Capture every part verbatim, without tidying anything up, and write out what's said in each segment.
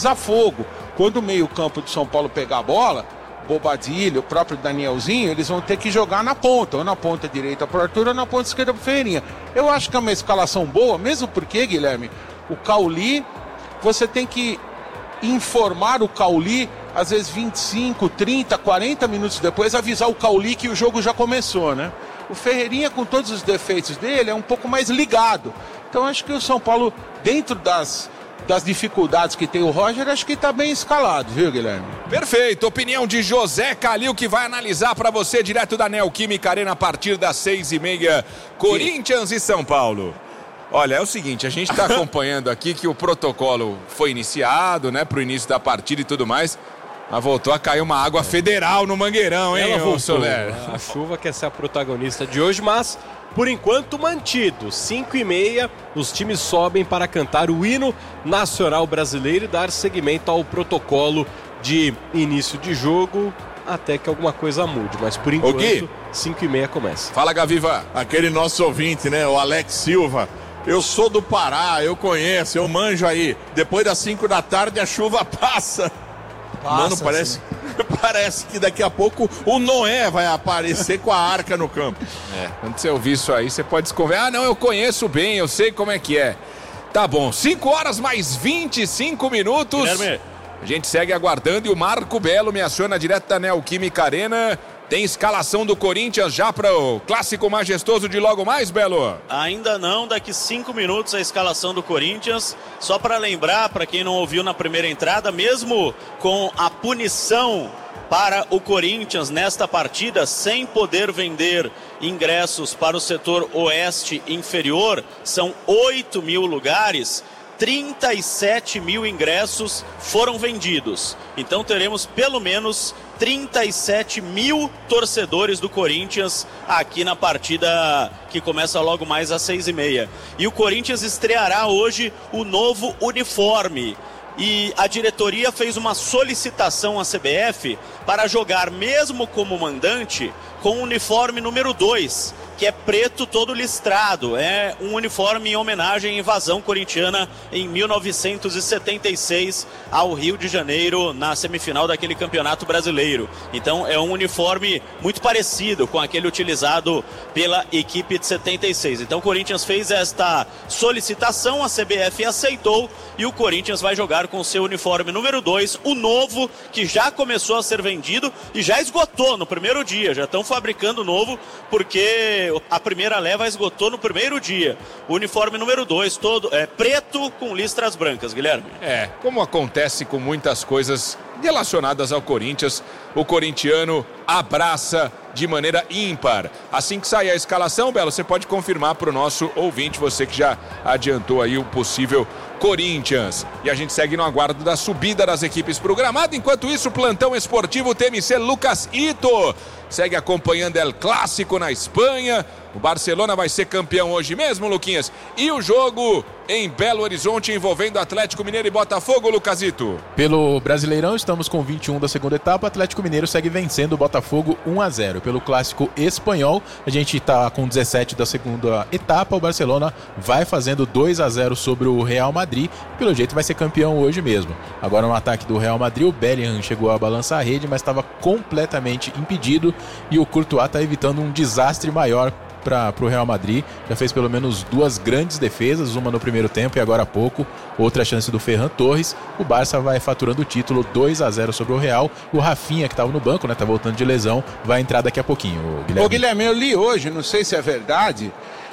desafogo. Quando o meio-campo de São Paulo pegar a bola, Bobadilha, o próprio Danielzinho, eles vão ter que jogar na ponta, ou na ponta direita para o Arthur, ou na ponta esquerda para o Ferreirinha. Eu acho que é uma escalação boa, mesmo porque, Guilherme, o Cauli, você tem que informar o Cauli, às vezes vinte e cinco, trinta, quarenta minutos depois, avisar o Cauli que o jogo já começou, né? O Ferreirinha, com todos os defeitos dele, é um pouco mais ligado. Então acho que o São Paulo, dentro das... das dificuldades que tem o Roger, acho que está bem escalado, viu, Guilherme? Perfeito, opinião de José Calil, que vai analisar para você direto da Neoquímica Arena a partir das seis e meia, Corinthians e São Paulo. Olha, é o seguinte, a gente está acompanhando aqui que o protocolo foi iniciado, né, para o início da partida e tudo mais, mas voltou a cair uma água federal no Mangueirão, hein, Ela voltou, Soler? A chuva quer ser a protagonista de hoje, mas... por enquanto mantido, cinco e meia, os times sobem para cantar o hino nacional brasileiro e dar seguimento ao protocolo de início de jogo, até que alguma coisa mude, mas por enquanto, cinco e meia começa. Fala, Gaviva. Aquele nosso ouvinte, né, o Alex Silva, eu sou do Pará, eu conheço, eu manjo aí, depois das cinco da tarde a chuva passa. Passa, Mano, parece, parece que daqui a pouco o Noé vai aparecer com a arca no campo. É, quando você ouvir isso aí, você pode desconversar. Ah, não, eu conheço bem, eu sei como é que é. Tá bom, cinco horas mais vinte e cinco minutos. Guilherme. A gente segue aguardando e o Marco Belo me aciona direto da Neoquímica Arena. Tem escalação do Corinthians já para o clássico majestoso de logo mais, Belo? Ainda não, daqui cinco minutos a escalação do Corinthians. Só para lembrar, para quem não ouviu na primeira entrada, mesmo com a punição para o Corinthians nesta partida, sem poder vender ingressos para o setor oeste inferior, são oito mil lugares. trinta e sete mil ingressos foram vendidos. Então teremos pelo menos trinta e sete mil torcedores do Corinthians aqui na partida que começa logo mais às seis e meia. E o Corinthians estreará hoje o novo uniforme. E a diretoria fez uma solicitação à C B F para jogar, mesmo como mandante, com o uniforme número dois, que é preto todo listrado. É um uniforme em homenagem à invasão corintiana em mil novecentos e setenta e seis ao Rio de Janeiro, na semifinal daquele campeonato brasileiro. Então é um uniforme muito parecido com aquele utilizado pela equipe de setenta e seis. Então o Corinthians fez esta solicitação, a C B F aceitou e o Corinthians vai jogar com o seu uniforme número dois, o novo, que já começou a ser vendido e já esgotou no primeiro dia. Já estão fabricando o novo porque a primeira leva esgotou no primeiro dia. O uniforme número dois, todo é preto com listras brancas, Guilherme. É, como acontece com muitas coisas relacionadas ao Corinthians, o corintiano abraça de maneira ímpar. Assim que sair a escalação, Belo, você pode confirmar para o nosso ouvinte, você que já adiantou aí o possível Corinthians. E a gente segue no aguardo da subida das equipes para o gramado. Enquanto isso, o plantão esportivo T M C Lucas Ito segue acompanhando El Clássico na Espanha. O Barcelona vai ser campeão hoje mesmo, Luquinhas. E o jogo em Belo Horizonte envolvendo Atlético Mineiro e Botafogo, Lucasito. Pelo Brasileirão, estamos com vinte e um da segunda etapa. O Atlético Mineiro segue vencendo o Botafogo um a zero. Pelo Clássico Espanhol, a gente está com dezessete da segunda etapa. O Barcelona vai fazendo dois a zero sobre o Real Madrid. Pelo jeito vai ser campeão hoje mesmo. Agora no ataque do Real Madrid, o Bellingham chegou a balançar a rede, mas estava completamente impedido. E o Courtois está evitando um desastre maior para o Real Madrid. Já fez pelo menos duas grandes defesas, uma no primeiro tempo e agora há pouco outra chance do Ferran Torres. O Barça vai faturando o título dois a zero sobre o Real. O Rafinha, que estava no banco, né, tá voltando de lesão, vai entrar daqui a pouquinho, o Guilherme. Ô Guilherme, eu li hoje, não sei se é verdade,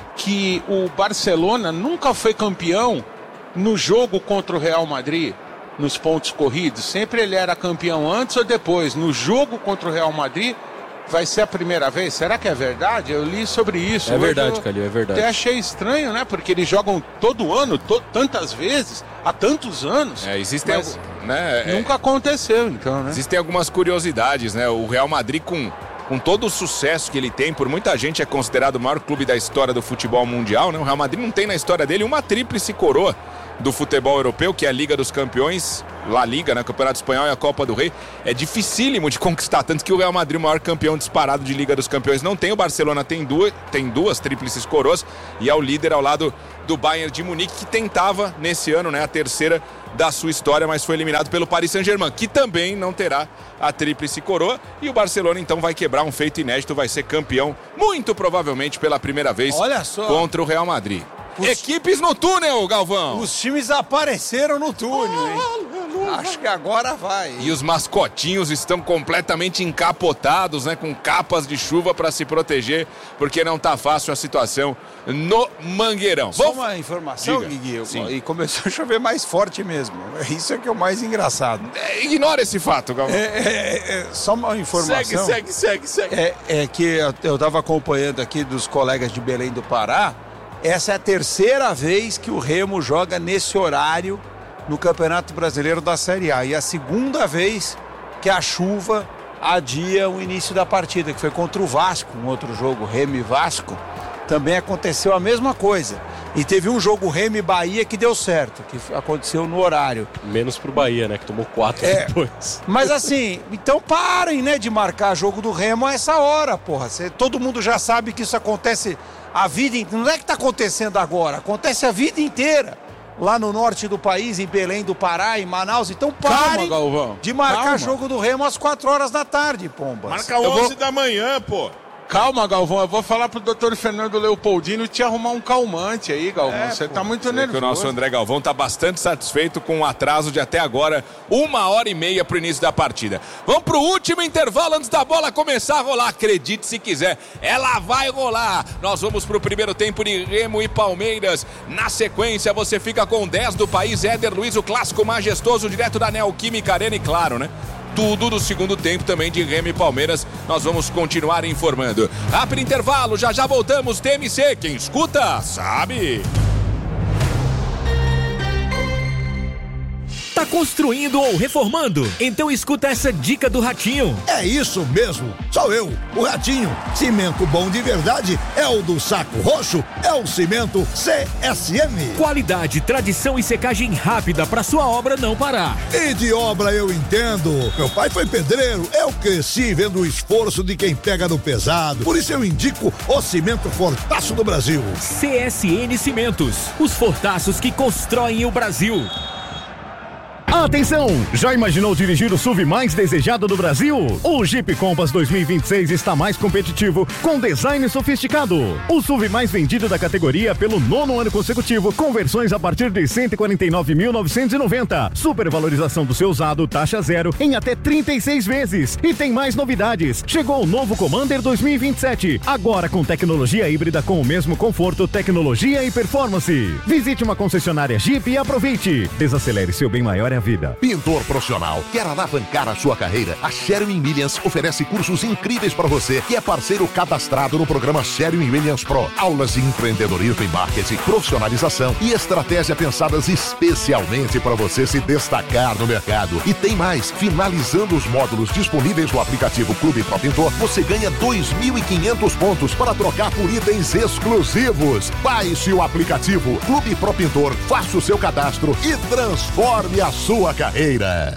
que o Barcelona nunca foi campeão no jogo contra o Real Madrid, nos pontos corridos. Sempre ele era campeão antes ou depois. No jogo contra o Real Madrid vai ser a primeira vez? Será que é verdade? Eu li sobre isso. É verdade, Calil, é verdade. Até achei estranho, né? Porque eles jogam todo ano, to- tantas vezes, há tantos anos. É, existem mas algum, né, nunca é, aconteceu, então, né? Existem algumas curiosidades, né? O Real Madrid, com, com todo o sucesso que ele tem, por muita gente é considerado o maior clube da história do futebol mundial, né? O Real Madrid não tem na história dele uma tríplice coroa. do futebol europeu, que é a Liga dos Campeões, La Liga, né? Campeonato Espanhol e a Copa do Rei. É dificílimo de conquistar, tanto que o Real Madrid, o maior campeão disparado de Liga dos Campeões, não tem. O Barcelona tem duas, tem duas tríplices coroas e é o líder ao lado do Bayern de Munique, que tentava nesse ano, né, a terceira da sua história, mas foi eliminado pelo Paris Saint-Germain, que também não terá a tríplice coroa. E o Barcelona então vai quebrar um feito inédito, vai ser campeão, muito provavelmente pela primeira vez, olha só, contra o Real Madrid. Os... Equipes no túnel, Galvão. Os times apareceram no túnel, hein? Acho que agora vai. E os mascotinhos estão completamente encapotados, né? Com capas de chuva para se proteger, porque não tá fácil a situação no Mangueirão. Só uma informação, Guigui, e começou a chover mais forte mesmo. Isso é que é o mais engraçado. É, ignora esse fato, Galvão. É, é, é, só uma informação. Segue, segue, segue, segue. É, é que eu estava acompanhando aqui dos colegas de Belém do Pará. Essa é a terceira vez que o Remo joga nesse horário no Campeonato Brasileiro da Série A. E a segunda vez que a chuva adia o início da partida, que foi contra o Vasco, um outro jogo, Remo e Vasco. Também aconteceu a mesma coisa. E teve um jogo Remo e Bahia que deu certo, que aconteceu no horário. Menos pro Bahia, né? Que tomou quatro é, depois. Mas assim, então parem, né, de marcar jogo do Remo a essa hora, porra. Cê, todo mundo já sabe que isso acontece a vida inteira. Não é que tá acontecendo agora, acontece a vida inteira. Lá no norte do país, em Belém do Pará, em Manaus. Então parem Calma, de marcar Calma. jogo do Remo às quatro horas da tarde, pombas. Marca onze vou... da manhã, pô. Calma, Galvão, eu vou falar pro doutor Fernando Leopoldino te arrumar um calmante aí, Galvão. Você é, tá muito Sei nervoso. Que o nosso André Galvão tá bastante satisfeito com o atraso de até agora, uma hora e meia pro início da partida. Vamos pro último intervalo antes da bola começar a rolar. Acredite se quiser, ela vai rolar. Nós vamos pro primeiro tempo de Remo e Palmeiras. Na sequência, você fica com dez do país, Éder Luiz, o clássico majestoso, direto da Neoquímica Arena, e claro, né? Tudo do segundo tempo também de Remo e Palmeiras. Nós vamos continuar informando. Rápido intervalo, já já voltamos. T M C, quem escuta, sabe. Tá construindo ou reformando? Então escuta essa dica do Ratinho. É isso mesmo, sou eu, o Ratinho. Cimento bom de verdade é o do Saco Roxo, é o cimento C S M. Qualidade, tradição e secagem rápida para sua obra não parar. E de obra eu entendo. Meu pai foi pedreiro, eu cresci vendo o esforço de quem pega no pesado. Por isso eu indico o cimento Fortaço do Brasil. C S N Cimentos, os fortaços que constroem o Brasil. Atenção! Já imaginou dirigir o S U V mais desejado do Brasil? O Jeep Compass dois mil e vinte e seis está mais competitivo, com design sofisticado. O S U V mais vendido da categoria pelo nono ano consecutivo, com versões a partir de cento e quarenta e nove mil novecentos e noventa. Supervalorização do seu usado, taxa zero, em até trinta e seis vezes. E tem mais novidades. Chegou o novo Commander dois mil e vinte e sete, agora com tecnologia híbrida com o mesmo conforto, tecnologia e performance. Visite uma concessionária Jeep e aproveite. Desacelere seu bem maior é vida. Pintor profissional, quer alavancar a sua carreira? A Sherwin-Williams oferece cursos incríveis para você, que é parceiro cadastrado no programa Sherwin-Williams Pro. Aulas de empreendedorismo e marketing, profissionalização e estratégia pensadas especialmente para você se destacar no mercado. E tem mais, finalizando os módulos disponíveis no aplicativo Clube Pro Pintor, você ganha dois mil e quinhentos pontos para trocar por itens exclusivos. Baixe o aplicativo Clube Pro Pintor, faça o seu cadastro e transforme a sua sua carreira.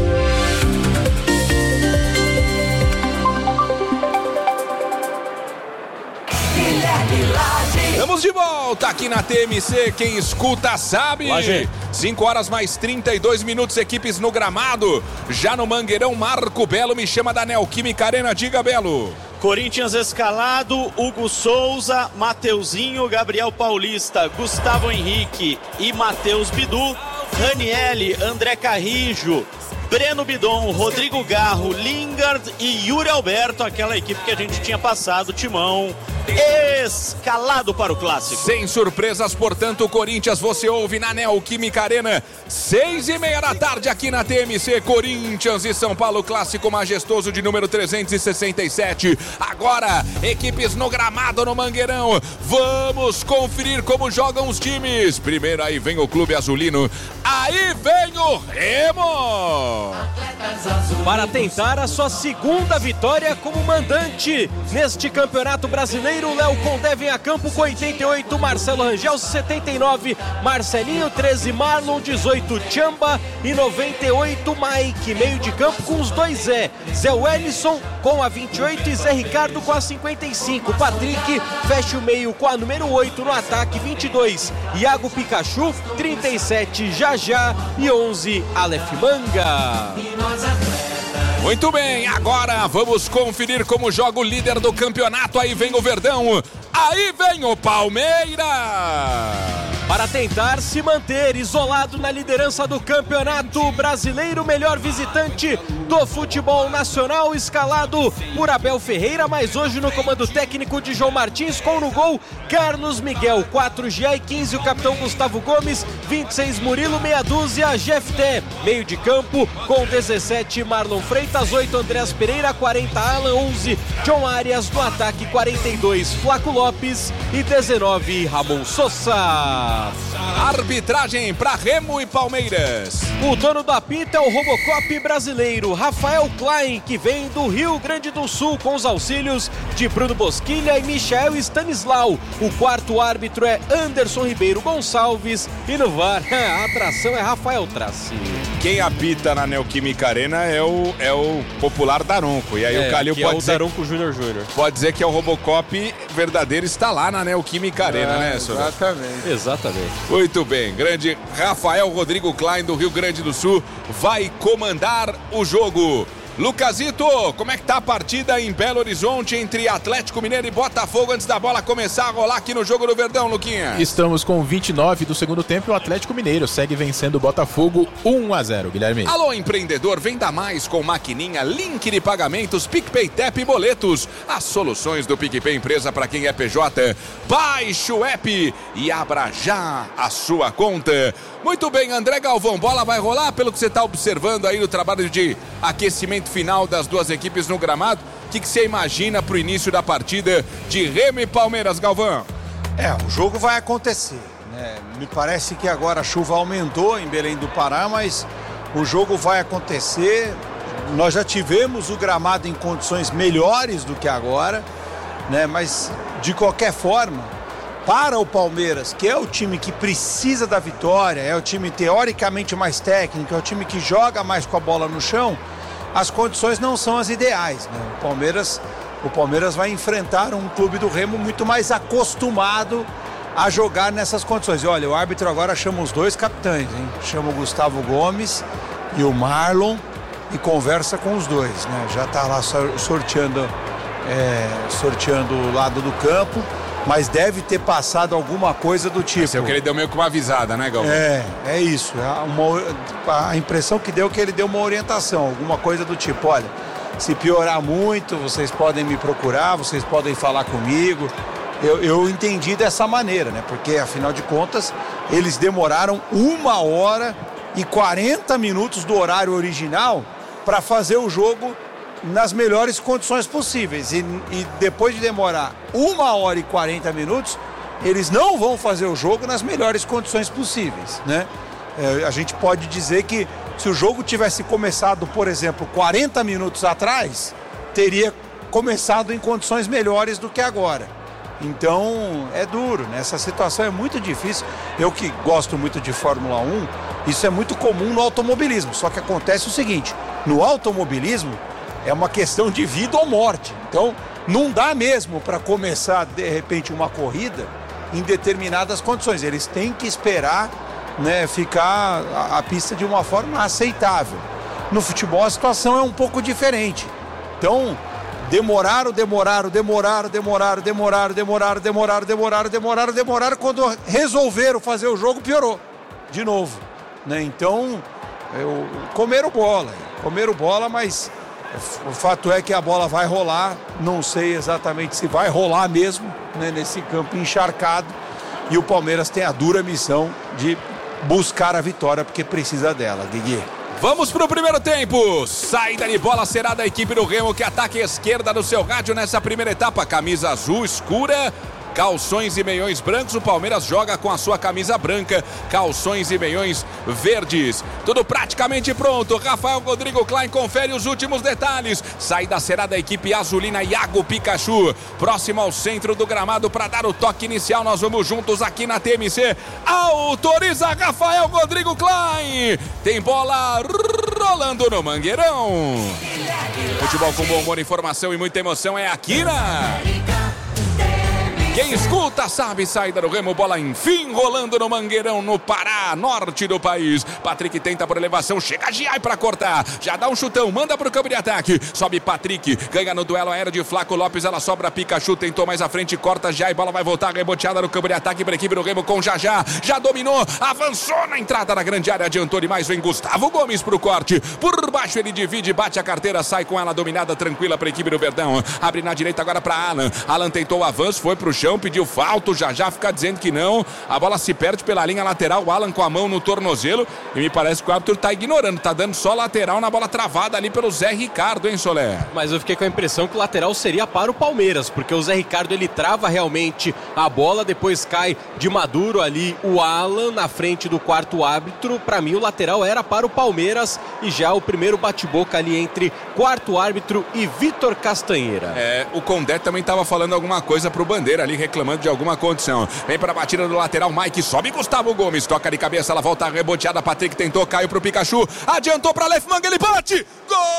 Estamos de volta aqui na T M C, quem escuta sabe. cinco horas mais trinta e dois minutos, equipes no gramado. Já no Mangueirão, Marco Belo me chama da Neoquímica Arena, diga, Belo. Corinthians escalado, Hugo Souza, Mateuzinho, Gabriel Paulista, Gustavo Henrique e Matheus Bidu. Ranielli, André Carrijo, Breno Bidon, Rodrigo Garro, Lingard e Yuri Alberto, aquela equipe que a gente tinha passado, Timão, escalado para o Clássico. Sem surpresas, portanto, o Corinthians você ouve na Neoquímica Arena, seis e meia da tarde aqui na T M C, Corinthians e São Paulo, Clássico majestoso de número trezentos e sessenta e sete. Agora, equipes no gramado no Mangueirão, vamos conferir como jogam os times. Primeiro aí vem o Clube Azulino, aí vem o Remo. Atletas para tentar a sua segunda vitória como mandante neste Campeonato Brasileiro. Léo Condé vem a campo com oitenta e oito, Marcelo Rangel setenta e nove, Marcelinho treze, Marlon dezoito, Tchamba e noventa e oito, Mike. Meio de campo com os dois Zé, Zé Wellison com a vinte e oito e Zé Ricardo com a cinquenta e cinco. Patrick fecha o meio com a número oito no ataque, vinte e dois, Iago Pikachu, trinta e sete, Jajá e onze, Aleph Manga. Muito bem, agora vamos conferir como joga o líder do campeonato. Aí vem o Verdão, aí vem o Palmeiras. Para tentar se manter isolado na liderança do Campeonato Brasileiro, melhor visitante do futebol nacional, escalado por Abel Ferreira, mas hoje no comando técnico de João Martins, com no gol Carlos Miguel, quatro Gia e quinze o capitão Gustavo Gomes, vinte e seis Murilo, meia dúzia Jeff Té. Meio de campo com dezessete Marlon Freitas, oito Andreas Pereira, quarenta Alan, onze John Arias, no ataque quarenta e dois Flaco Lopes e dezenove Ramon Sosa. Arbitragem para Remo e Palmeiras. O dono do apito é o Robocop brasileiro Rafael Klein, que vem do Rio Grande do Sul com os auxílios de Bruno Bosquilha e Michael Stanislau. O quarto árbitro é Anderson Ribeiro Gonçalves e no V A R a atração é Rafael Traci. Quem apita na Neoquímica Arena é o, é o popular Daronco. E aí é, o Calil pode é o dizer... Daronco Júnior Júnior. Pode dizer que é o Robocop verdadeiro, está lá na Neoquímica Arena, é, né, senhor? Exatamente. Exatamente. Muito bem, grande Rafael Rodrigo Klein do Rio Grande do Sul vai comandar o jogo. Lucasito, como é que tá a partida em Belo Horizonte entre Atlético Mineiro e Botafogo antes da bola começar a rolar aqui no jogo do Verdão, Luquinha? Estamos com vinte e nove do segundo tempo e o Atlético Mineiro segue vencendo o Botafogo um a zero, Guilherme. Alô, empreendedor, venda mais com maquininha, link de pagamentos, PicPay, Tap e boletos. As soluções do PicPay Empresa para quem é P J. Baixe o app e abra já a sua conta. Muito bem, André Galvão, bola vai rolar pelo que você está observando aí no trabalho de aquecimento final das duas equipes no gramado. O que, que você imagina para o início da partida de Remo e Palmeiras, Galvão? É, o jogo vai acontecer, né? Me parece que agora a chuva aumentou em Belém do Pará, mas o jogo vai acontecer. Nós já tivemos o gramado em condições melhores do que agora, né? Mas de qualquer forma, para o Palmeiras, que é o time que precisa da vitória, é o time teoricamente mais técnico, é o time que joga mais com a bola no chão, as condições não são as ideais, né? O Palmeiras, o Palmeiras vai enfrentar um clube do Remo muito mais acostumado a jogar nessas condições. E olha, o árbitro agora chama os dois capitães, hein? Chama o Gustavo Gomes e o Marlon e conversa com os dois, né? Já está lá sorteando, é, sorteando o lado do campo. Mas deve ter passado alguma coisa do tipo. Esse é o que ele deu meio que uma avisada, né, Galvão? É, é isso. Uma, a impressão que deu é que ele deu uma orientação, alguma coisa do tipo, olha, se piorar muito, vocês podem me procurar, vocês podem falar comigo. Eu, eu entendi dessa maneira, né? Porque, afinal de contas, eles demoraram uma hora e quarenta minutos do horário original para fazer o jogo nas melhores condições possíveis. E, e depois de demorar uma hora e quarenta minutos, eles não vão fazer o jogo nas melhores condições possíveis, né? É, a gente pode dizer que se o jogo tivesse começado, por exemplo, quarenta minutos atrás, teria começado em condições melhores do que agora. Então, é duro, né? Essa situação é muito difícil. Eu que gosto muito de Fórmula um, isso é muito comum no automobilismo. Só que acontece o seguinte, no automobilismo, é uma questão de vida ou morte. Então, não dá mesmo para começar, de repente, uma corrida em determinadas condições. Eles têm que esperar, né, ficar a, a pista de uma forma aceitável. No futebol, a situação é um pouco diferente. Então, demoraram, demoraram, demoraram, demoraram, demoraram, demoraram, demoraram, demoraram, demoraram, demoraram. Quando resolveram fazer o jogo, piorou de novo, né? Então, eu, comeram bola, comeram bola, mas... O fato é que a bola vai rolar, não sei exatamente se vai rolar mesmo, né, nesse campo encharcado. E o Palmeiras tem a dura missão de buscar a vitória, porque precisa dela, Guigui. Vamos para o primeiro tempo. Saída de bola será da equipe do Remo, que ataca a esquerda do seu rádio nessa primeira etapa. Camisa azul escura calções e meiões brancos. O Palmeiras joga com a sua camisa branca, calções e meiões verdes. Tudo praticamente pronto. Rafael Rodrigo Klein confere os últimos detalhes. Saída será da equipe azulina Iago Pikachu. Próximo ao centro do gramado para dar o toque inicial. Nós vamos juntos aqui na T M C. Autoriza Rafael Rodrigo Klein. Tem bola rolando no Mangueirão. Futebol com bom humor, informação e muita emoção é aqui na... Quem escuta sabe, saída do Remo, bola enfim rolando no Mangueirão, no Pará, norte do país. Patrick tenta por elevação, chega Giai pra cortar, já dá um chutão, manda pro campo de ataque, sobe Patrick, ganha no duelo aéreo de Flaco Lopes, ela sobra Pikachu, tentou mais à frente, corta Giai, bola vai voltar reboteada no campo de ataque pra equipe do Remo com Jajá, já dominou, avançou na entrada da grande área, adiantou demais, vem Gustavo Gomes pro corte, por baixo ele divide, bate a carteira, sai com ela dominada, tranquila pra equipe do Verdão, abre na direita agora pra Alan, Alan tentou o avanço, foi pro chão, pediu falta, já já fica dizendo que não, a bola se perde pela linha lateral, o Alan com a mão no tornozelo e me parece que o árbitro tá ignorando, tá dando só lateral na bola travada ali pelo Zé Ricardo, hein, Solé? Mas eu fiquei com a impressão que o lateral seria para o Palmeiras, porque o Zé Ricardo ele trava realmente a bola, depois cai de maduro ali o Alan na frente do quarto árbitro, pra mim o lateral era para o Palmeiras e já o primeiro bate-boca ali entre quarto árbitro e Vitor Castanheira. É, o Condé também tava falando alguma coisa pro Bandeira ali, reclamando de alguma condição. Vem para a batida do lateral, Mike sobe Gustavo Gomes, toca de cabeça, ela volta reboteada, Patrick tentou, caiu pro Pikachu, adiantou para Lefmang, ele bate! Gol!